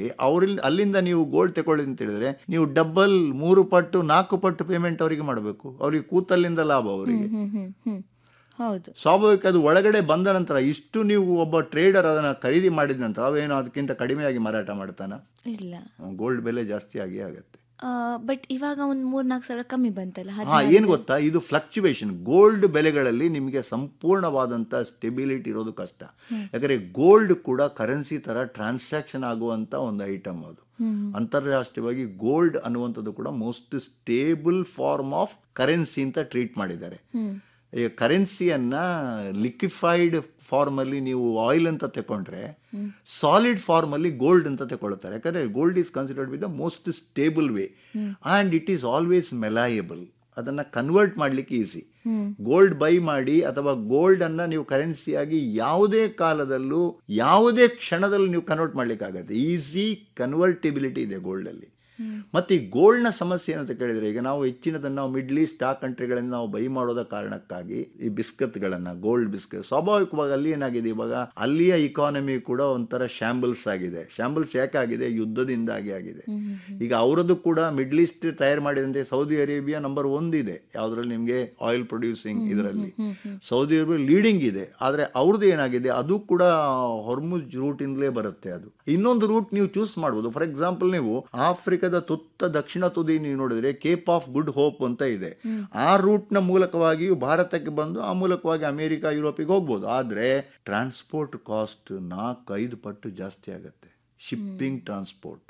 ಅವ್ರಿಂದ ಅಲ್ಲಿಂದ ನೀವು ಗೋಲ್ಡ್ ತಗೊಳ್ಳಿ ಅಂತ ಹೇಳಿದ್ರೆ ನೀವು ಡಬಲ್ 3 ಪಟ್ಟು 4 ಪಟ್ಟು ಪೇಮೆಂಟ್ ಅವರಿಗೆ ಮಾಡಬೇಕು. ಅವ್ರಿಗೆ ಕೂತಲ್ಲಿಂದ ಲಾಭ ಅವರಿಗೆ. ಹೌದು, ಸ್ವಾಭಾವಿಕ. ಅದು ಒಳಗಡೆ ಬಂದ ನಂತರ ಇಷ್ಟು ನೀವು ಒಬ್ಬ ಟ್ರೇಡರ್ ಅದನ್ನು ಖರೀದಿ ಮಾಡಿದ ನಂತರ ಅವೇನು ಅದಕ್ಕಿಂತ ಕಡಿಮೆಯಾಗಿ ಮಾರಾಟ ಮಾಡ್ತಾನ? ಇಲ್ಲ. ಗೋಲ್ಡ್ ಬೆಲೆ ಜಾಸ್ತಿ ಆಗಿ ಆಗುತ್ತೆ. ಬಟ್ ಇವಾಗ ಒಂದು 3-4 ಸಾವಿರ ಕಮ್ಮಿ ಬಂತಲ್ಲ. ಏನು ಗೊತ್ತಾ, ಇದು ಫ್ಲಕ್ಚುವೇಷನ್. ಗೋಲ್ಡ್ ಬೆಲೆಗಳಲ್ಲಿ ನಿಮಗೆ ಸಂಪೂರ್ಣವಾದಂಥ ಸ್ಟೆಬಿಲಿಟಿ ಇರೋದು ಕಷ್ಟ. ಯಾಕಂದರೆ ಗೋಲ್ಡ್ ಕೂಡ ಕರೆನ್ಸಿ ಥರ ಟ್ರಾನ್ಸಾಕ್ಷನ್ ಆಗುವಂಥ ಒಂದು ಐಟಮ್ ಅದು. ಅಂತಾರಾಷ್ಟ್ರೀಯವಾಗಿ ಗೋಲ್ಡ್ ಅನ್ನುವಂಥದ್ದು ಕೂಡ most stable form of currency ಅಂತ ಟ್ರೀಟ್ ಮಾಡಿದ್ದಾರೆ. ಈ ಕರೆನ್ಸಿಯನ್ನು ಲಿಕ್ವಿಫೈಡ್ ಫಾರ್ಮಲ್ಲಿ ನೀವು ಆಯಿಲ್ ಅಂತ ತಗೊಂಡ್ರೆ ಸಾಲಿಡ್ ಫಾರ್ಮಲ್ಲಿ ಗೋಲ್ಡ್ ಅಂತ ತಗೊಳ್ತಾರೆ. ಯಾಕಂದರೆ gold is considered with the most stable way and it is always ಮೆಲಾಯಬಲ್. ಅದನ್ನು ಕನ್ವರ್ಟ್ ಮಾಡಲಿಕ್ಕೆ ಈಸಿ. ಗೋಲ್ಡ್ ಬೈ ಮಾಡಿ ಅಥವಾ ಗೋಲ್ಡನ್ನು ನೀವು ಕರೆನ್ಸಿಯಾಗಿ ಯಾವುದೇ ಕಾಲದಲ್ಲೂ ಯಾವುದೇ ಕ್ಷಣದಲ್ಲೂ ನೀವು ಕನ್ವರ್ಟ್ ಮಾಡಲಿಕ್ಕಾಗತ್ತೆ. ಈಸಿ ಕನ್ವರ್ಟಿಬಿಲಿಟಿ ಇದೆ ಗೋಲ್ಡಲ್ಲಿ. ಮತ್ತು ಈ ಗೋಲ್ಡ್ನ ಸಮಸ್ಯೆ ಏನಂತ ಕೇಳಿದರೆ, ಈಗ ನಾವು ಹೆಚ್ಚಿನದನ್ನು ನಾವು ಮಿಡ್ಲ್ ಈಸ್ಟ್ ಆ ಕಂಟ್ರಿಗಳಿಂದ ನಾವು ಬೈ ಮಾಡೋದ ಕಾರಣಕ್ಕಾಗಿ ಈ ಬಿಸ್ಕತ್ಗಳನ್ನು, ಗೋಲ್ಡ್ ಬಿಸ್ಕತ್, ಸ್ವಾಭಾವಿಕವಾಗಿ ಅಲ್ಲಿ ಏನಾಗಿದೆ, ಇವಾಗ ಅಲ್ಲಿಯ ಇಕಾನಮಿ ಕೂಡ ಒಂಥರ ಶಾಂಬಲ್ಸ್ ಆಗಿದೆ. ಶಾಂಬಲ್ಸ್ ಯಾಕಾಗಿದೆ? ಯುದ್ಧದಿಂದಾಗಿ ಆಗಿದೆ. ಈಗ ಅವರದ್ದು ಕೂಡ ಮಿಡ್ಲ್ ಈಸ್ಟ್ ತಯಾರು ಮಾಡಿದಂತೆ ಸೌದಿ ಅರೇಬಿಯಾ ನಂಬರ್ 1 ಇದೆ ಯಾವುದ್ರಲ್ಲಿ ನಿಮಗೆ ಆಯಿಲ್ ಪ್ರೊಡ್ಯೂಸಿಂಗ್ ಇದರಲ್ಲಿ. ಸೌದಿ ಅರೇಬಿಯಾ ಲೀಡಿಂಗ್ ಇದೆ. ಆದರೆ ಅವ್ರದ್ದು ಏನಾಗಿದೆ, ಅದು ಕೂಡ ಹೊರ್ಮುಜ್ ರೂಟಿಂದಲೇ ಬರುತ್ತೆ. ಅದು ಇನ್ನೊಂದು ರೂಟ್ ನೀವು ಚೂಸ್ ಮಾಡ್ಬೋದು. ಫಾರ್ ಎಕ್ಸಾಂಪಲ್, ನೀವು ಆಫ್ರಿಕಾದ ತುತ್ತ ದಕ್ಷಿಣ ತುದಿ ನೀವು ನೋಡಿದ್ರೆ ಕೇಪ್ ಆಫ್ ಗುಡ್ ಹೋಪ್ ಅಂತ ಇದೆ. ಆ ರೂಟ್ನ ಮೂಲಕವಾಗಿಯೂ ಭಾರತಕ್ಕೆ ಬಂದು ಆ ಮೂಲಕವಾಗಿ ಅಮೆರಿಕ, ಯುರೋಪಿಗೆ ಹೋಗ್ಬೋದು. ಆದರೆ ಟ್ರಾನ್ಸ್ಪೋರ್ಟ್ ಕಾಸ್ಟ್ 4-5 ಪಟ್ಟು ಜಾಸ್ತಿ ಆಗುತ್ತೆ. Shipping transport.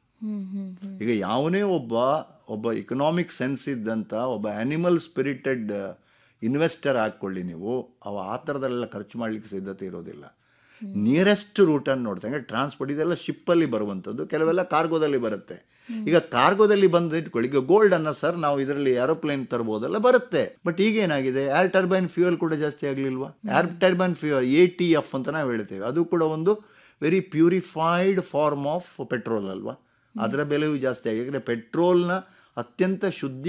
ಈಗ ಯಾವನೇ ಒಬ್ಬ ಇಕನಾಮಿಕ್ ಸೆನ್ಸ್ ಇದ್ದಂಥ ಒಬ್ಬ ಆ್ಯನಿಮಲ್ ಸ್ಪಿರಿಟೆಡ್ ಇನ್ವೆಸ್ಟರ್ ಹಾಕ್ಕೊಳ್ಳಿ ನೀವು, ಅವ ಆ ಥರದಲ್ಲೆಲ್ಲ ಖರ್ಚು ಮಾಡಲಿಕ್ಕೆ ಸಿದ್ಧತೆ ಇರೋದಿಲ್ಲ. ನಿಯರೆಸ್ಟ್ ರೂಟನ್ನು ನೋಡ್ತಾ ಹಂಗೆ ಟ್ರಾನ್ಸ್ಪೋರ್ಟ್ ಇದೆಲ್ಲ ಶಿಪ್ಪಲ್ಲಿ ಬರುವಂಥದ್ದು, ಕೆಲವೆಲ್ಲ ಕಾರ್ಗೋದಲ್ಲಿ ಬರುತ್ತೆ. ಈಗ ಕಾರ್ಗೋದಲ್ಲಿ ಬಂದು ಇಟ್ಕೊಳ್ಳಿ, ಈಗ ಗೋಲ್ಡನ್ನು ಸರ್ ನಾವು ಇದರಲ್ಲಿ ಏರೋಪ್ಲೇನ್ ತರ್ಬೋದೆಲ್ಲ ಬರುತ್ತೆ. ಬಟ್ ಈಗೇನಾಗಿದೆ, ಏರ್ ಟರ್ಬೈನ್ ಫ್ಯೂಯಲ್ ಕೂಡ ಜಾಸ್ತಿ ಆಗಲಿಲ್ವಾ? ಏರ್ ಟರ್ಬೈನ್ ಫ್ಯೂಯಲ್ ATF ಅಂತ ನಾವು ಹೇಳ್ತೇವೆ. ಅದು ಕೂಡ ಒಂದು very purified form of petrol ಅಲ್ವಾ? ಅದರ ಬೆಲೆಯೂ ಜಾಸ್ತಿ ಆಗಿದೆ. ಯಾಕಂದರೆ ಪೆಟ್ರೋಲ್ನ ಅತ್ಯಂತ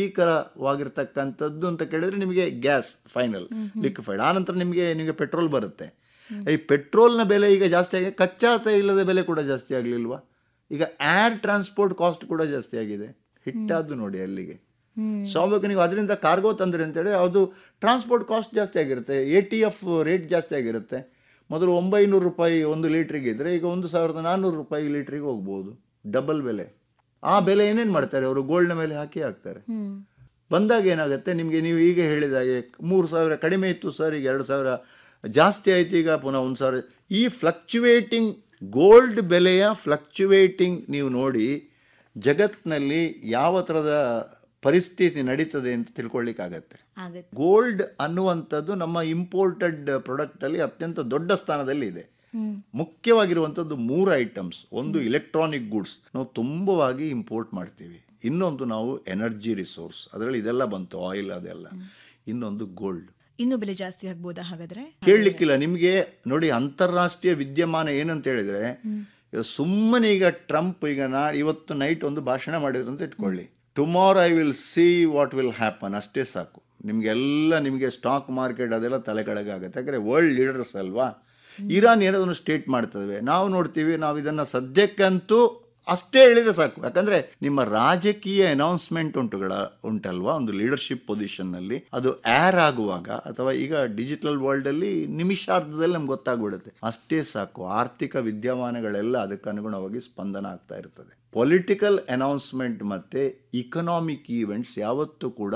ಶುದ್ಧೀಕರವಾಗಿರ್ತಕ್ಕಂಥದ್ದು ಅಂತ ಕೇಳಿದ್ರೆ ನಿಮಗೆ ಗ್ಯಾಸ್ ಫೈನಲ್ ಲಿಕ್ವಿಫೈಡ್, ಆನಂತರ ನಿಮಗೆ ಪೆಟ್ರೋಲ್ ಬರುತ್ತೆ. ಈ ಪೆಟ್ರೋಲ್ನ ಬೆಲೆ ಈಗ ಜಾಸ್ತಿ ಆಗಿದೆ. ಕಚ್ಚಾ ತೈಲದ ಬೆಲೆ ಕೂಡ ಜಾಸ್ತಿ ಆಗಲಿಲ್ವಾ? ಈಗ ಏರ್ ಟ್ರಾನ್ಸ್ಪೋರ್ಟ್ ಕಾಸ್ಟ್ ಕೂಡ ಜಾಸ್ತಿ ಆಗಿದೆ. ಹಿಟ್ಟಾದ್ದು ನೋಡಿ ಅಲ್ಲಿಗೆ. ಸ್ವಾಭಾವಿಕ ನೀವು ಅದರಿಂದ ಕಾರ್ಗೋ ತಂದರೆ ಅಂತೇಳಿ ಅದು ಟ್ರಾನ್ಸ್ಪೋರ್ಟ್ ಕಾಸ್ಟ್ ಜಾಸ್ತಿ ಆಗಿರುತ್ತೆ. ATF ರೇಟ್ ಜಾಸ್ತಿ ಆಗಿರುತ್ತೆ. ಮೊದಲು 900 ರೂಪಾಯಿ 1 ಲೀಟ್ರಿಗೆ ಇದ್ದರೆ ಈಗ 1400 ರೂಪಾಯಿ ಲೀಟ್ರಿಗೆ ಹೋಗ್ಬೋದು. ಡಬಲ್ ಬೆಲೆ. ಆ ಬೆಲೆ ಏನೇನು ಮಾಡ್ತಾರೆ ಅವರು? ಗೋಲ್ಡ್ನ ಮೇಲೆ ಹಾಕ್ತಾರೆ. ಬಂದಾಗ ಏನಾಗುತ್ತೆ ನಿಮಗೆ, ನೀವು ಈಗ ಹೇಳಿದಾಗೆ 3000 ಕಡಿಮೆ ಇತ್ತು ಸರ್, ಈಗ 2000 ಜಾಸ್ತಿ ಆಯಿತು, ಈಗ ಪುನಃ 1000. ಈ ಫ್ಲಕ್ಚುವೇಟಿಂಗ್ ಗೋಲ್ಡ್ ಬೆಲೆಯ ಫ್ಲಕ್ಚುವೇಟಿಂಗ್ ನೀವು ನೋಡಿ ಜಗತ್ತಿನಲ್ಲಿ ಯಾವ ಥರದ ಪರಿಸ್ಥಿತಿ ನಡೀತದೆ ಅಂತ ತಿಳ್ಕೊಳ್ಳಿಕ್ಕಾಗತ್ತೆ. ಗೋಲ್ಡ್ ಅನ್ನುವಂಥದ್ದು ನಮ್ಮ ಇಂಪೋರ್ಟೆಡ್ ಪ್ರಾಡಕ್ಟಲ್ಲಿ ಅತ್ಯಂತ ದೊಡ್ಡ ಸ್ಥಾನದಲ್ಲಿ ಇದೆ. ಮುಖ್ಯವಾಗಿರುವಂಥದ್ದು 3 ಐಟಮ್ಸ್. ಒಂದು ಇಲೆಕ್ಟ್ರಾನಿಕ್ ಗೂಡ್ಸ್, ನಾವು ತುಂಬವಾಗಿ ಇಂಪೋರ್ಟ್ ಮಾಡ್ತೀವಿ. ಇನ್ನೊಂದು ನಾವು ಎನರ್ಜಿ ರಿಸೋರ್ಸ್, ಅದರಲ್ಲಿ ಇದೆಲ್ಲ ಬಂತು, ಆಯಿಲ್ ಅದೆಲ್ಲ. ಇನ್ನೊಂದು ಗೋಲ್ಡ್. ಇನ್ನೂ ಬೆಲೆ ಜಾಸ್ತಿ ಆಗ್ಬೋದಾ ಹಾಗಾದ್ರೆ? ಕೇಳಲಿಕ್ಕಿಲ್ಲ. ನಿಮಗೆ ನೋಡಿ, ಅಂತಾರಾಷ್ಟ್ರೀಯ ವಿದ್ಯಮಾನ ಏನಂತ ಹೇಳಿದ್ರೆ, ಸುಮ್ಮನೆ ಈಗ ಟ್ರಂಪ್ ಈಗ ಇವತ್ತು ನೈಟ್ ಒಂದು ಭಾಷಣ ಮಾಡಿದ್ರು ಅಂತ ಇಟ್ಕೊಳ್ಳಿ, tomorrow I will see what will happen, ಅಷ್ಟೇ ಸಾಕು. ನಿಮಗೆ ಸ್ಟಾಕ್ ಮಾರ್ಕೆಟ್ ಅದೆಲ್ಲ ತಲೆ ಕೆಳಗೆ ಆಗುತ್ತೆ. ಯಾಕಂದರೆ ವರ್ಲ್ಡ್ ಲೀಡರ್ಸ್ ಅಲ್ವಾ. ಇರಾನ್ ಏನಾದ್ರು ಸ್ಟೇಟ್ ಮಾಡ್ತವೆ, ನಾವು ನೋಡ್ತೀವಿ. ನಾವು ಇದನ್ನು ಸದ್ಯಕ್ಕಂತೂ ಅಷ್ಟೇ ಹೇಳಿದರೆ ಸಾಕು. ಯಾಕಂದರೆ ನಿಮ್ಮ ರಾಜಕೀಯ ಅನೌನ್ಸ್ಮೆಂಟ್ ಉಂಟಲ್ವಾ ಒಂದು ಲೀಡರ್ಶಿಪ್ ಪೊಸಿಷನ್ನಲ್ಲಿ, ಅದು ಏರ್ ಆಗುವಾಗ ಅಥವಾ ಈಗ ಡಿಜಿಟಲ್ ವರ್ಲ್ಡಲ್ಲಿ ನಿಮಿಷಾರ್ಧದಲ್ಲಿ ನಮ್ಗೆ ಗೊತ್ತಾಗ್ಬಿಡುತ್ತೆ. ಅಷ್ಟೇ ಸಾಕು. ಆರ್ಥಿಕ ವಿದ್ಯಮಾನಗಳೆಲ್ಲ ಅದಕ್ಕೆ ಅನುಗುಣವಾಗಿ ಸ್ಪಂದನ ಆಗ್ತಾ ಇರ್ತದೆ. ಪೊಲಿಟಿಕಲ್ ಅನೌನ್ಸ್ಮೆಂಟ್ ಮತ್ತು ಇಕನಾಮಿಕ್ ಈವೆಂಟ್ಸ್ ಯಾವತ್ತೂ ಕೂಡ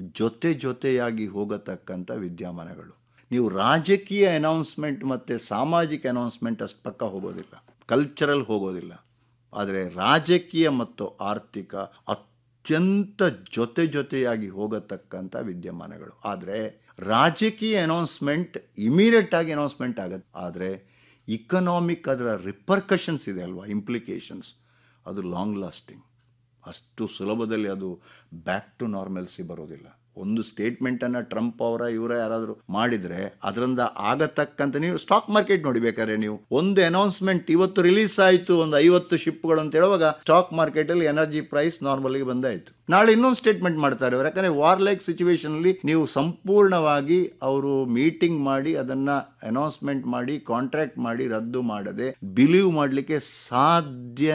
ಜೊತೆಯಾಗಿ ಹೋಗತಕ್ಕಂಥ ವಿದ್ಯಮಾನಗಳು. ನೀವು ರಾಜಕೀಯ ಅನೌನ್ಸ್ಮೆಂಟ್ ಮತ್ತು ಸಾಮಾಜಿಕ ಅನೌನ್ಸ್ಮೆಂಟ್ ಅಷ್ಟು ಪಕ್ಕ ಹೋಗೋದಿಲ್ಲ, ಕಲ್ಚರಲ್ ಹೋಗೋದಿಲ್ಲ. ಆದರೆ ರಾಜಕೀಯ ಮತ್ತು ಆರ್ಥಿಕ ಅತ್ಯಂತ ಜೊತೆಯಾಗಿ ಹೋಗತಕ್ಕಂಥ ವಿದ್ಯಮಾನಗಳು. ಆದರೆ ರಾಜಕೀಯ ಅನೌನ್ಸ್ಮೆಂಟ್ ಇಮಿಡಿಯೇಟ್ ಆಗಿ ಅನೌನ್ಸ್ಮೆಂಟ್ ಆಗುತ್ತೆ. ಆದರೆ ಇಕನಾಮಿಕ್ ಅದರ ರಿಪರ್ಕಷನ್ಸ್ ಇದೆ ಅಲ್ವಾ, ಇಂಪ್ಲಿಕೇಶನ್ಸ್, ಅದು ಲಾಂಗ್ ಲಾಸ್ಟಿಂಗ್. ಅಷ್ಟು ಸುಲಭದಲ್ಲಿ ಅದು ಬ್ಯಾಕ್ ಟು ನಾರ್ಮಲ್ಸಿ ಬರೋದಿಲ್ಲ. ಒಂದು ಸ್ಟೇಟ್ಮೆಂಟನ್ನು ಟ್ರಂಪ್ ಇವರ ಯಾರಾದರೂ ಮಾಡಿದರೆ ಅದರಿಂದ ಆಗತಕ್ಕಂಥ, ನೀವು ಸ್ಟಾಕ್ ಮಾರ್ಕೆಟ್ ನೋಡಿ ಬೇಕಾದ್ರೆ, ನೀವು ಒಂದು ಅನೌನ್ಸ್ಮೆಂಟ್ ಇವತ್ತು ರಿಲೀಸ್ ಆಯಿತು ಒಂದು 50 ಶಿಪ್ಗಳು ಅಂತ ಹೇಳುವಾಗ ಸ್ಟಾಕ್ ಮಾರ್ಕೆಟಲ್ಲಿ ಎನರ್ಜಿ ಪ್ರೈಸ್ ನಾರ್ಮಲ್ಗೆ ಬಂದಾಯಿತು. ನಾಳೆ ಇನ್ನೊಂದು ಸ್ಟೇಟ್ಮೆಂಟ್ ಮಾಡ್ತಾರೆ ಅವರು. ಯಾಕಂದರೆ ವಾರ್ ಲೈಕ್ ಸಿಚುವೇಷನಲ್ಲಿ ನೀವು ಸಂಪೂರ್ಣವಾಗಿ ಅವರು ಮೀಟಿಂಗ್ ಮಾಡಿ ಅದನ್ನು ಅನೌನ್ಸ್ಮೆಂಟ್ ಮಾಡಿ ಕಾಂಟ್ರಾಕ್ಟ್ ಮಾಡಿ ರದ್ದು ಮಾಡದೆ ಬಿಲೀವ್ ಮಾಡಲಿಕ್ಕೆ ಸಾಧ್ಯ